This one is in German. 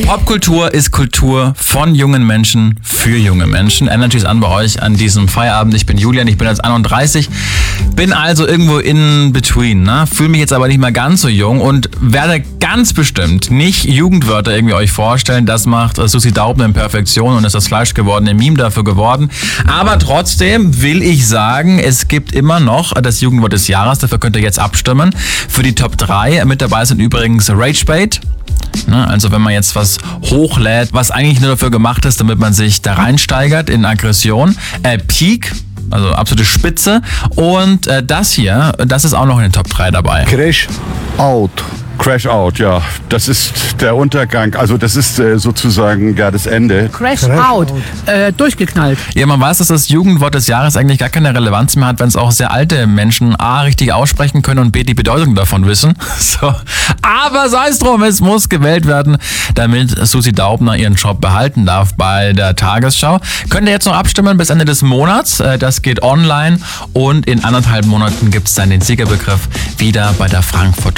Popkultur ist Kultur von jungen Menschen für junge Menschen. Energy ist an bei euch an diesem Feierabend. Ich bin Julian, ich bin jetzt 31, bin also irgendwo in between. Ne? Fühle mich jetzt aber nicht mehr ganz so jung und werde ganz bestimmt nicht Jugendwörter irgendwie euch vorstellen. Das macht Susi Daubner in Perfektion und ist das fleischgewordene Meme dafür geworden. Aber trotzdem will ich sagen, es gibt immer noch das Jugendwort des Jahres. Dafür könnt ihr jetzt abstimmen. Für die Top 3 mit dabei sind übrigens Ragebait. Also wenn man jetzt was hochlädt, was eigentlich nur dafür gemacht ist, damit man sich da reinsteigert in Aggression. Peak, also absolute Spitze. Und das hier, das ist auch noch in den Top 3 dabei. Crash Out. Crash Out, ja. Das ist der Untergang. Also das ist sozusagen ja das Ende. Crash Out. Durchgeknallt. Ja, man weiß, dass das Jugendwort des Jahres eigentlich gar keine Relevanz mehr hat, wenn es auch sehr alte Menschen A, richtig aussprechen können und B, die Bedeutung davon wissen. So. Aber sei es drum, es muss gewählt werden, damit Susi Daubner ihren Job behalten darf bei der Tagesschau. Könnt ihr jetzt noch abstimmen bis Ende des Monats. Das geht online und in 1,5 Monaten gibt es dann den Siegerbegriff wieder bei der Frankfurter